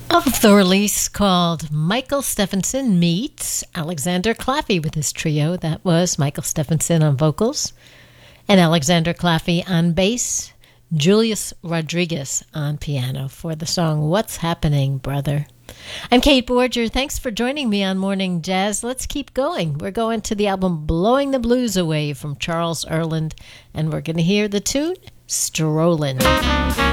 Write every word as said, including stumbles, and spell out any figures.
Of the release called Michael Stephenson Meets Alexander Claffey with his trio. That was Michael Stephenson on vocals and Alexander Claffey on bass, Julius Rodriguez on piano for the song What's Happening, Brother? I'm Kate Borger. Thanks for joining me on Morning Jazz. Let's keep going. We're going to the album Blowing the Blues Away from Charles Earland, and we're going to hear the tune Strollin'.